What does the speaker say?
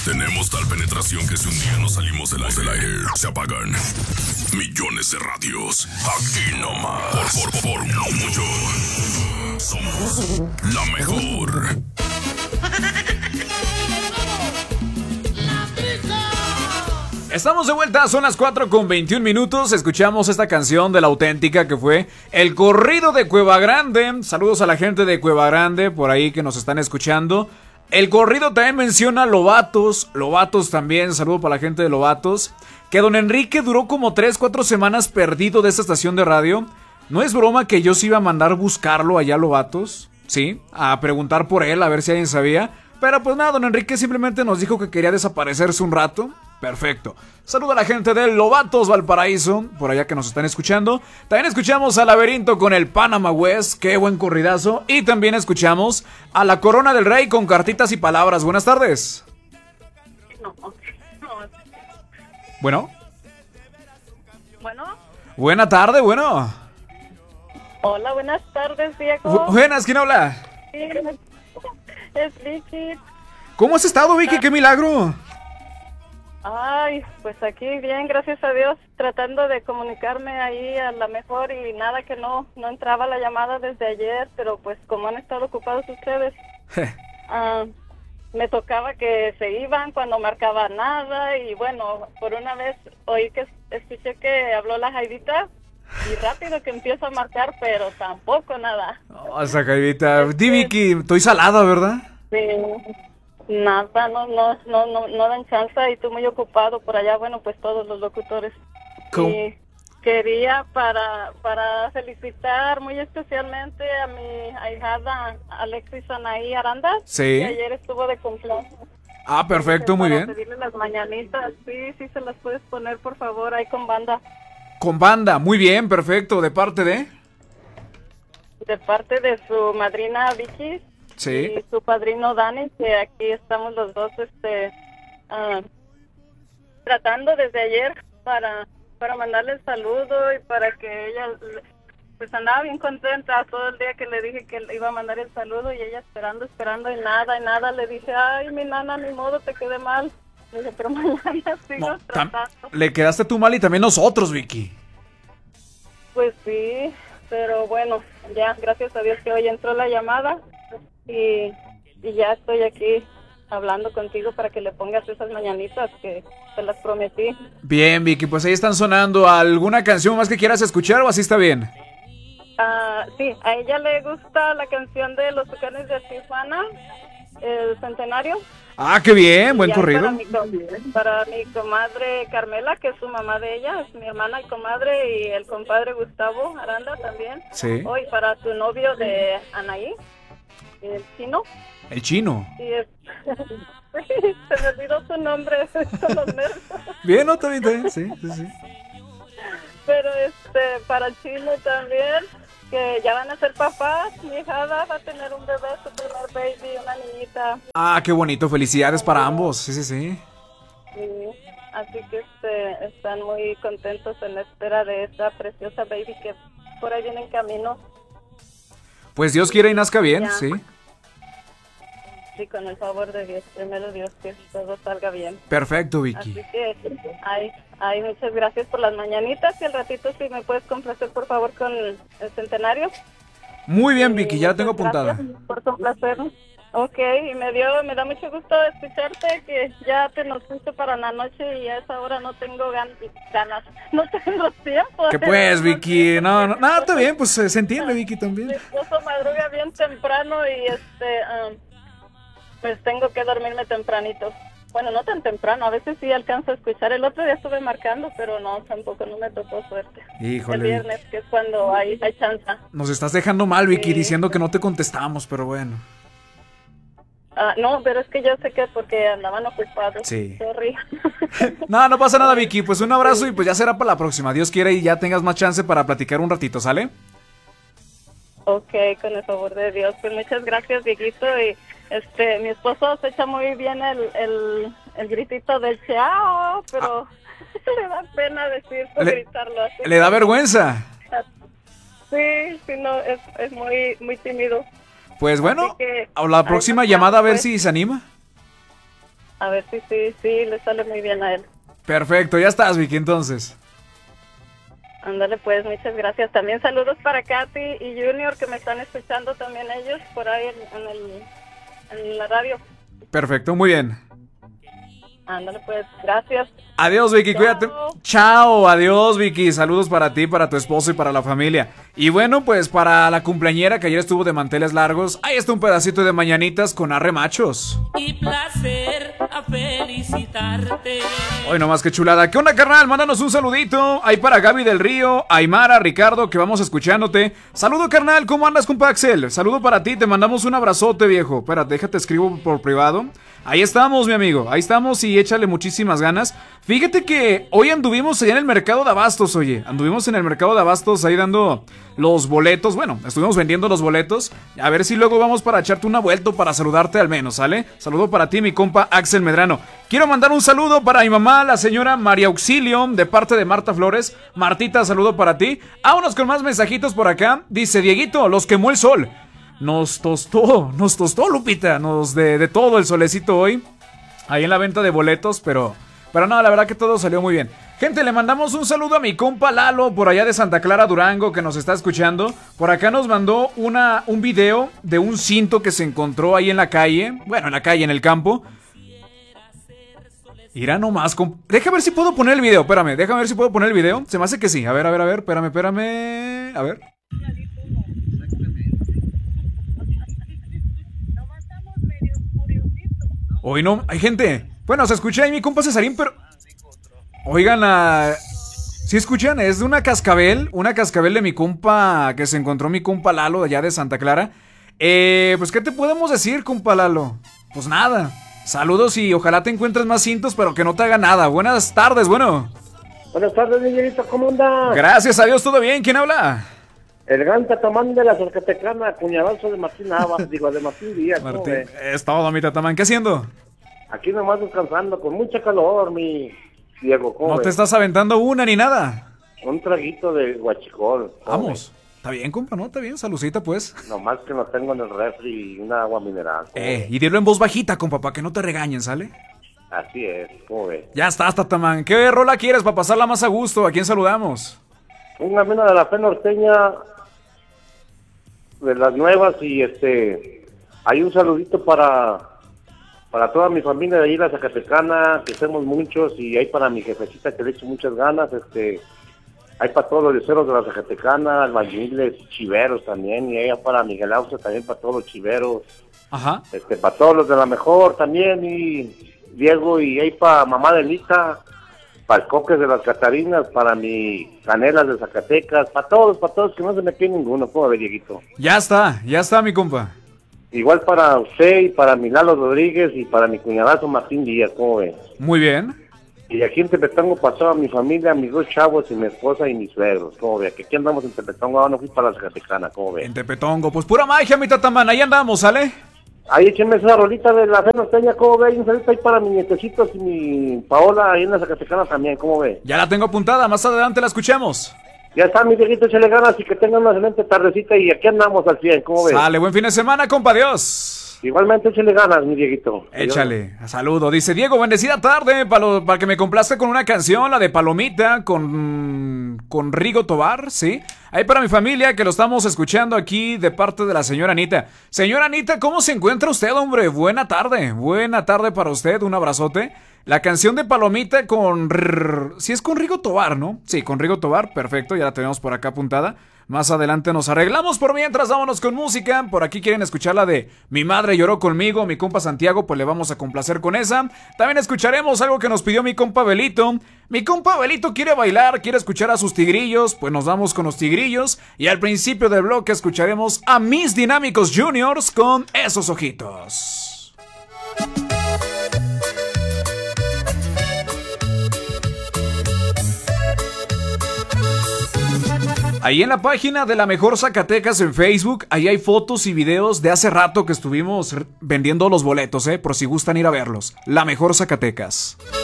Tenemos tal penetración que si un día no salimos del aire, se apagan millones de radios. Aquí nomás. Por no mucho. Somos la mejor. Estamos de vuelta, son las 4:21. Escuchamos esta canción de La Auténtica que fue El Corrido de Cueva Grande. Saludos a la gente de Cueva Grande por ahí que nos están escuchando. El corrido también menciona Lobatos también, saludo para la gente de Lobatos. Que don Enrique duró como 3-4 semanas perdido de esta estación de radio. No es broma que yo se iba a mandar buscarlo allá a Lobatos, sí, a preguntar por él, a ver si alguien sabía. Pero pues nada, don Enrique simplemente nos dijo que quería desaparecerse un rato. Perfecto. Saludo a la gente de Lobatos, Valparaíso, por allá que nos están escuchando. También escuchamos a Laberinto con el Panama West, qué buen corridazo. Y también escuchamos a La Corona del Rey con Cartitas y Palabras. Buenas tardes. Bueno. Buena tarde, bueno. Hola, buenas tardes, Diego. Buenas, ¿quién habla? Es Vicky. ¿Cómo has estado, Vicky? ¡Qué milagro! Ay, pues aquí bien, gracias a Dios, tratando de comunicarme ahí a la mejor y nada que no entraba la llamada desde ayer, pero pues como han estado ocupados ustedes, me tocaba que se iban cuando marcaba nada y bueno, por una vez oí que escuché que habló la Jaidita y rápido que empiezo a marcar, pero tampoco nada. Oh, esa Jaidita, di Vicky, estoy salada, ¿verdad? Sí. Nada, no dan chance y tú muy ocupado por allá, bueno, pues todos los locutores. ¿Cómo? Y quería para felicitar muy especialmente a mi ahijada Alexis Anaí Aranda, sí, que ayer estuvo de cumpleaños. Ah, perfecto, muy bien. Para pedirle las mañanitas, sí, se las puedes poner por favor ahí con banda. Con banda, muy bien, perfecto, ¿de parte de? De parte de su madrina Vicky. Sí. Y su padrino Dani, que aquí estamos los dos tratando desde ayer para mandarle el saludo y para que ella pues andaba bien contenta todo el día que le dije que le iba a mandar el saludo y ella esperando y nada, le dije, ay mi nana, ni modo, te quedé mal. Le dije, pero mañana sigo tratando. Le quedaste tú mal y también nosotros, Vicky. Pues sí, pero bueno, ya gracias a Dios que hoy entró la llamada. Y ya estoy aquí hablando contigo para que le pongas esas mañanitas que te las prometí. Bien, Vicky, pues ahí están sonando. ¿Alguna canción más que quieras escuchar o así está bien? Sí, a ella le gusta la canción de Los Tucanes de Tijuana, el centenario. Ah, qué bien, buen corrido. Para mi comadre Carmela, que es su mamá de ella, es mi hermana y comadre, y el compadre Gustavo Aranda también. Sí. Hoy para tu novio de Anaí. El chino. El chino. Sí, se me olvidó su nombre. Bien, no, está bien, sí. Pero para el chino también, que ya van a ser papás. Mi hijada va a tener un bebé, su primer baby, una niñita. Ah, qué bonito, felicidades para ambos. Sí. Sí, así que están muy contentos en la espera de esta preciosa baby que por ahí viene en camino. Pues Dios quiera y nazca bien, ya. Sí. Sí, con el favor de Dios, primero Dios, que todo salga bien. Perfecto, Vicky. Así que, muchas gracias por las mañanitas y al ratito si me puedes complacer por favor con el centenario. Muy bien, Vicky, ya la tengo apuntada. Gracias por complacernos. Ok, y me da mucho gusto escucharte, que ya te nos fuiste para la noche y a esa hora no tengo ganas, no tengo tiempo. ¿Qué pues, Vicky? No, está bien, pues se entiende, Vicky, también. Mi esposo madruga bien temprano y pues tengo que dormirme tempranito. Bueno, no tan temprano, a veces sí alcanzo a escuchar. El otro día estuve marcando, pero no, tampoco no me tocó suerte. Híjole. El viernes, que es cuando hay chance. Nos estás dejando mal, Vicky, sí, diciendo que no te contestamos, pero bueno. No, pero es que yo sé que es porque andaban ocupados. Sí. Sorry. No pasa nada, Vicky. Pues un abrazo y pues ya será para la próxima. Dios quiera y ya tengas más chance para platicar un ratito, ¿sale? Ok, con el favor de Dios. Pues muchas gracias, Dieguito. Y mi esposo se echa muy bien el gritito del chao, pero le da pena gritarlo así. ¿Le da vergüenza? Sí, no, es muy, muy tímido. Pues bueno, a la próxima llamada a ver si se anima. A ver si sí, le sale muy bien a él. Perfecto, ya estás, Vicky, entonces. Ándale pues, muchas gracias. También saludos para Katy y Junior que me están escuchando también ellos por ahí en la radio. Perfecto, muy bien. Ándale pues, gracias. Adiós, Vicky, Chao. cuídate. Chao, adiós, Vicky. Saludos para ti, para tu esposo y para la familia. Y bueno, pues para la cumpleañera que ayer estuvo de manteles largos, ahí está un pedacito de mañanitas con arre machos. Y placer a felicitarte. Hoy nomás que chulada. ¿Qué onda, carnal? Mándanos un saludito. Ahí para Gaby del Río, Aymara, Ricardo, que vamos escuchándote. Saludo, carnal. ¿Cómo andas, compa Axel? Saludo para ti. Te mandamos un abrazote, viejo. Espérate, déjate escribo por privado. Ahí estamos, mi amigo. Ahí estamos y échale muchísimas ganas. Fíjate que hoy anduvimos allá en el mercado de abastos, oye. Anduvimos en el mercado de abastos ahí dando los boletos. Bueno, estuvimos vendiendo los boletos. A ver si luego vamos para echarte una vuelta para saludarte al menos, ¿sale? Saludo para ti, mi compa Axel Medrano. Quiero mandar un saludo para mi mamá, la señora María Auxilio, de parte de Marta Flores. Martita, saludo para ti. Vámonos con más mensajitos por acá. Dice, Dieguito, los quemó el sol. Nos tostó, Lupita. De todo el solecito hoy. Ahí en la venta de boletos, pero no, la verdad que todo salió muy bien. Gente, le mandamos un saludo a mi compa Lalo, por allá de Santa Clara, Durango, que nos está escuchando. Por acá nos mandó un video de un cinto que se encontró ahí en la calle. Bueno, en la calle, en el campo. Irá nomás. Deja ver si puedo poner el video, espérame. Déjame ver si puedo poner el video. Se me hace que sí. A ver, espérame. A ver. Hoy no, hay gente. Bueno, se escucha ahí mi compa Cesarín, pero... Oigan, ¿sí escuchan? Es de una cascabel de mi compa, que se encontró mi compa Lalo, de allá de Santa Clara. Pues, ¿qué te podemos decir, compa Lalo? Pues nada. Saludos y ojalá te encuentres más cintos, pero que no te haga nada. Buenas tardes, bueno. Buenas tardes, Miguelito, ¿cómo anda? Gracias a Dios, ¿todo bien? ¿Quién habla? El gran tatamán de la Zacatecana, cuñadazo de Martín Navas, de Martín Díaz. Martín, es todo, mi tatamán. ¿Qué haciendo? Aquí nomás descansando, con mucha calor, mi Diego. ¿No te estás aventando una ni nada? Un traguito de guachicol. Vamos. Está bien, compa, ¿no? Está bien, saludcita, pues. Nomás que no tengo en el refri y una agua mineral. Y dilo en voz bajita, compa, para que no te regañen, ¿sale? Así es, ¿cómo ves? Ya estás, tatamán. ¿Qué rola quieres para pasarla más a gusto? ¿A quién saludamos? Un amigo de la fe norteña, de las nuevas, y hay un saludito para toda mi familia de ahí, la Zacatecana, que somos muchos, y hay para mi jefecita que le echo muchas ganas, hay para todos los liceros de la Zacatecana, albañiles, chiveros también, y hay para Miguel Ausa también, para todos los chiveros. Ajá. Para todos los de la mejor también, y Diego, y hay para mamá de Lita, para el Coques de las Catarinas, para mi Canelas de Zacatecas, para todos, que no se me quede ninguno, ¿cómo ve, Dieguito? Ya está, mi compa. Igual para usted y para mi Lalo Rodríguez y para mi cuñadazo Martín Díaz, ¿cómo ve? Muy bien. Y aquí en Tepetongo pasó a mi familia, mis dos chavos y mi esposa y mis suegros, ¿cómo ve? Que aquí andamos en Tepetongo, ahora no fui para la Zacatecana, ¿cómo ve? En Tepetongo, pues pura magia, mi tatamán, ahí andamos, ¿sale? Ahí échenme esa rolita de la fe norteña, ¿cómo ve? Y un saludito ahí para mis nietecitos y mi Paola ahí en la Zacatecana también, ¿cómo ve? Ya la tengo apuntada, más adelante la escuchemos. Ya está, mi Dieguito, échale ganas y que tengan una excelente tardecita y aquí andamos al 100, ¿cómo ves? Sale, buen fin de semana, compa, adiós. Igualmente, échale ganas, mi Dieguito. Échale, saludo. Dice Diego, bendecida tarde, para que me complazca con una canción, la de Palomita, con Rigo Tobar, ¿sí? Ahí para mi familia, que lo estamos escuchando aquí de parte de la señora Anita. Señora Anita, ¿cómo se encuentra usted, hombre? Buena tarde para usted, un abrazote. La canción de Palomita sí es con Rigo Tobar, ¿no? Sí, con Rigo Tobar, perfecto, ya la tenemos por acá apuntada. Más adelante nos arreglamos, por mientras vámonos con música. Por aquí quieren escuchar la de Mi Madre Lloró Conmigo, mi compa Santiago, pues le vamos a complacer con esa. También escucharemos algo que nos pidió mi compa Belito. Mi compa Belito quiere bailar, quiere escuchar a sus tigrillos, pues nos vamos con los tigrillos. Y al principio del bloque escucharemos a Mis Dinámicos Juniors con Esos Ojitos. Ahí en la página de La Mejor Zacatecas en Facebook, ahí hay fotos y videos de hace rato que estuvimos vendiendo los boletos, por si gustan ir a verlos. La Mejor Zacatecas.